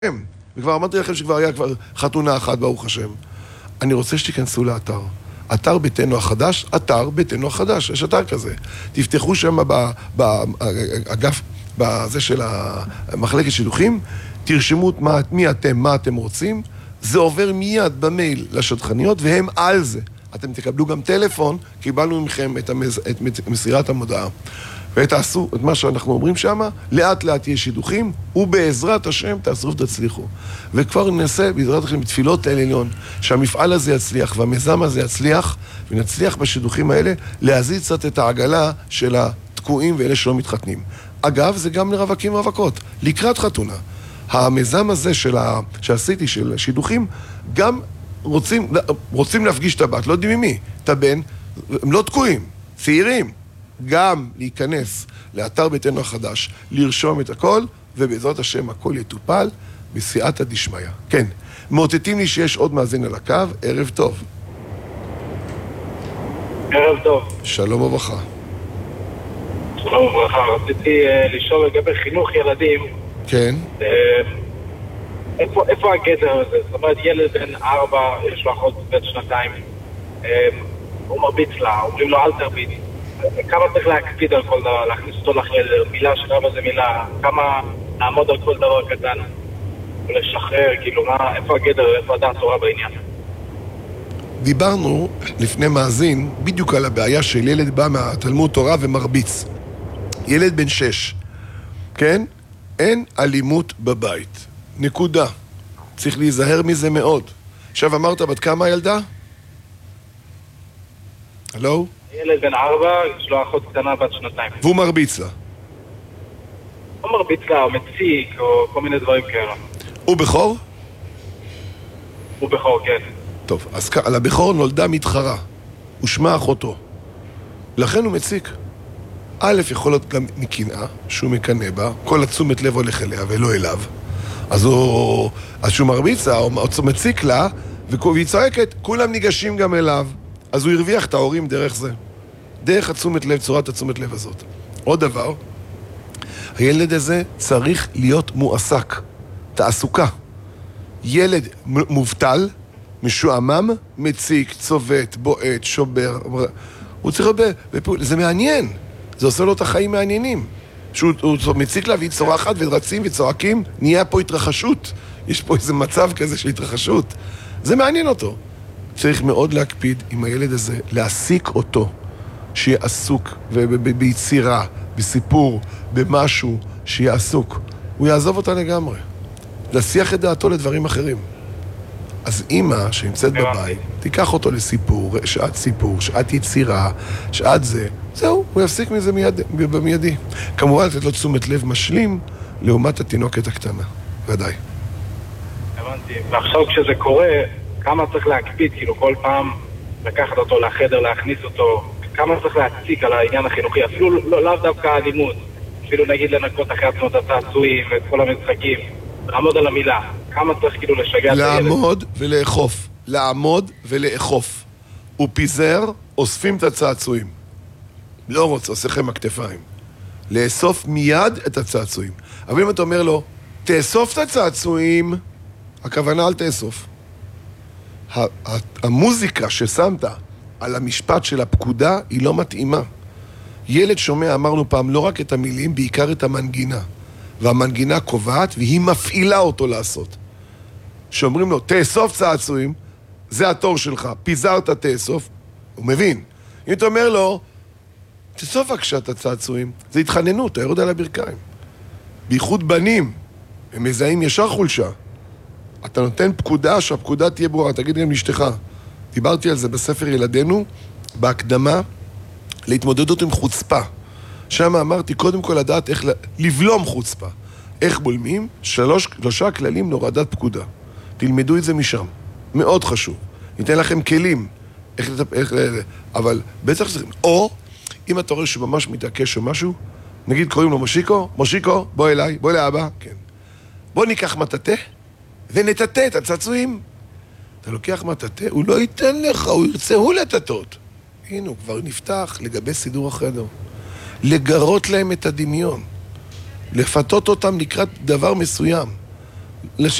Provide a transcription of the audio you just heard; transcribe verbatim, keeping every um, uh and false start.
וכבר אמרתי לכם שכבר היה כבר חתונה אחת, ברוך השם. אני רוצה שתיכנסו לאתר. אתר ביתנו החדש, אתר ביתנו החדש, יש אתר כזה. תפתחו שם באגף, בזה של המחלקת שידוכים, תרשמו מי אתם, מה אתם רוצים, זה עובר מיד במייל לשדכניות, והם על זה. אתם תקבלו גם טלפון, קיבלנו מכם את, המז... את מסירת המודעה. ותעשו את מה שאנחנו אומרים שם, לאט לאט יהיה שידוכים, ובעזרת השם תעשו ותצליחו. וכבר ננסה בעזרת השם בתפילות אל עליון, שהמפעל הזה יצליח והמיזם הזה יצליח, ונצליח בשידוכים האלה להזיז קצת את העגלה של התקועים ואלה שלא מתחתנים. אגב, זה גם לרווקים ורווקות, לקראת חתונה. המיזם הזה של ה... שעשיתי, של שידוכים, גם רוצים, רוצים להפגיש את הבת, לא יודעים ממי, את הבן, הם לא תקועים, צעירים. גם להיכנס לאתר ביתנו החדש, לרשום את הכל, ובעזרת השם הכל יטופל בסייעתא דשמיא. כן, מאותתים לי שיש עוד מאזין על הקו, ערב טוב. ערב טוב. שלום וברכה. שלום וברכה, רציתי uh, לשאול לגבי חינוך ילדים. כן. Uh, איפה, איפה הגדר הזה? זאת אומרת, ילד בן ארבע, יש לו אחות בן שנתיים, uh, הוא מרביץ לה, אומרים לו אל תרביץ. כמה צריך להקפיד על כל דבר, להכניס אותו לחדר, מילה שרבה זה מילה, כמה לעמוד על כל דבר קטן ולשחרר, כאילו, מה, איפה הגדר, איפה הדעת תורה בעניין? דיברנו לפני מאזין בדיוק על הבעיה של ילד בא מהתלמוד תורה ומרביץ. ילד בן שש, כן? אין אלימות בבית. נקודה. צריך להיזהר מזה מאוד. עכשיו אמרת, בת כמה הילדה? הלו? ילד בן ארבע, יש לו אחות קטנה בת שנתיים. והוא מרביץ לה? הוא מרביץ לה, או מציק, או כל מיני דברים כאלה. הוא בכור? הוא בכור, כן. טוב, אז על הבכור נולדה מתחרה. הוא שמה אחותו. לכן הוא מציק. א', יכול להיות גם מקנאה, שהוא מקנא בה, כל התשומת לב הולך אליה ולא אליו. אז הוא... אז שהוא מרביץ לה, הוא מציק לה, והיא צועקת, כולם ניגשים גם אליו. אז הוא הרוויח את ההורים דרך זה. דרך התשומת לב, צורת התשומת לב הזאת. עוד דבר, הילד הזה צריך להיות מועסק. תעסוקה. ילד מובטל, משועמם, מציק, צובט, בועט, שובר. הוא צריך להיות בפעול. זה מעניין. זה עושה לו את החיים מעניינים. שהוא מציק לה והיא צורחת ורצים וצועקים, נהיה פה התרחשות. יש פה איזה מצב כזה של התרחשות. זה מעניין אותו. צריך מאוד להקפיד עם הילד הזה, להעסיק אותו, שיהיה עסוק ביצירה, בסיפור, במשהו, שיהיה עסוק. הוא יעזוב אותה לגמרי. להסיח את דעתו לדברים אחרים. אז אמא שנמצאת בבית, תיקח אותו לסיפור, שעת סיפור, שעת יצירה, שעת זה, זהו, הוא יפסיק מזה מיד, במיידי. כמובן, לתת לו תשומת לב משלים, לעומת התינוקת הקטנה. ודאי. הבנתי. ועכשיו כשזה קורה, כמה צריך להקפיד, כאילו כל פעם לקחת אותו לחדר, להכניס אותו, כמה צריך להציק על העניין החינוכי, אפילו לא, לא דווקא הלימוד, אפילו נגיד לנקות אחרי עצמות הצעצועים ואת כל המשחקים, לעמוד על המילה, כמה צריך כאילו לשגע את הילד? לעמוד ולאכוף, לעמוד ולאכוף. הוא פיזר, אוספים את הצעצועים. לא רוצה, עושה לכם הכתפיים. לאסוף מיד את הצעצועים. אבל אם אתה אומר לו, תאסוף את הצעצועים, הכוונה אל תאסוף. המוזיקה ששמת על המשפט של הפקודה היא לא מתאימה. ילד שומע, אמרנו פעם, לא רק את המילים, בעיקר את המנגינה. והמנגינה קובעת והיא מפעילה אותו לעשות. שאומרים לו, תאסוף צעצועים, זה התור שלך, פיזרת תאסוף, הוא מבין. אם אתה אומר לו, תאסוף בבקשה את הצעצועים, זה התחננות, אתה יורד על הברכיים. בייחוד בנים, הם מזהים ישר חולשה. אתה נותן פקודה, שהפקודה תהיה ברורה, תגיד גם לאשתך. דיברתי על זה בספר ילדינו, בהקדמה להתמודדות עם חוצפה. שם אמרתי, קודם כל לדעת איך לבלום חוצפה. איך בולמים? שלוש, שלושה כללים להורדת פקודה. תלמדו את זה משם. מאוד חשוב. ניתן לכם כלים. איך, איך, אבל בטח זה... או, אם אתה רואה שממש מתעקש או משהו, נגיד קוראים לו מושיקו, מושיקו, בוא אליי, בוא אליי אבא, כן. בוא ניקח מטאטה, ונטאטה את הצעצועים. אתה לוקח מטאטה, הוא לא ייתן לך, הוא ירצה הוא לטאטות. הנה, הוא כבר נפתח לגבי סידור החדר. לגרות להם את הדמיון. לפתות אותם לקראת דבר מסוים. לשם